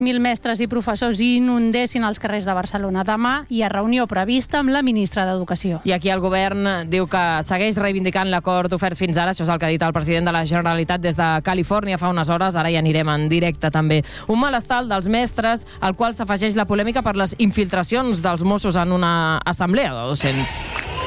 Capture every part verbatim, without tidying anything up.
Mil mestres i professors inundessin els carrers de Barcelona. Demà hi ha reunió prevista amb la ministra d'Educació. I aquí el govern diu que segueix reivindicant l'acord ofert fins ara. Això és el que ha dit el president de la Generalitat des de Califòrnia fa unes hores. Ara hi anirem en directe també. Un malestar dels mestres, al qual s'afegeix la polèmica per les infiltracions dels Mossos en una assemblea de docents.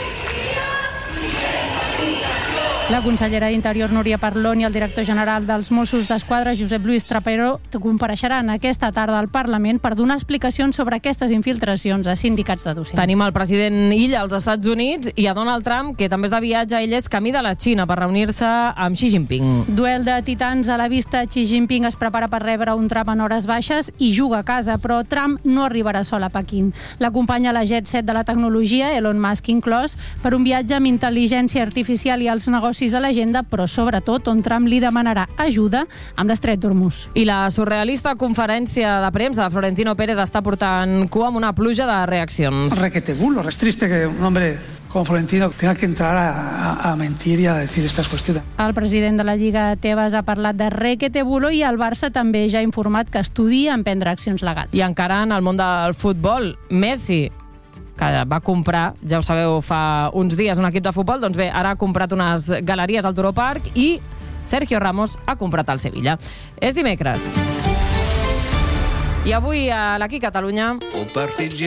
La consellera d'Interior, Núria Parlon, i el director general dels Mossos d'Esquadra, Josep Lluís Trapero, compareixeran aquesta tarda al Parlament per donar explicacions sobre aquestes infiltracions a sindicats de docents. Tenim el president Illa als Estats Units i a Donald Trump, que també és de viatge. Ell és camí de la Xina per reunir-se amb Xi Jinping. Duel de titans a la vista. Xi Jinping es prepara per rebre un Trump en hores baixes i juga a casa, però Trump no arribarà sol a Pequín. L'acompanya la jet set de la tecnologia, Elon Musk inclòs, per un viatge amb intel·ligència artificial i els negocis a l'agenda, però sobretot on Trump li demanarà ajuda amb l'estret d'Hormuz. I la surrealista conferència de premsa de Florentino Pérez està portant cua amb una pluja de reaccions. Requete bulo. Es triste que un hombre como Florentino tenga que entrar a, a, a mentir y a decir estas cuestiones. El president de la Lliga Tebas ha parlat de requete bulo i el Barça també ja ha informat que estudia emprendre accions legals. I encara en el món del futbol, Messi, que va comprar, ja ho sabeu, fa uns dies un equip de futbol, doncs bé, ara ha comprat unes galeries al Turó Park i Sergio Ramos ha comprat el Sevilla. És dimecres. I avui a l'Aquí Catalunya...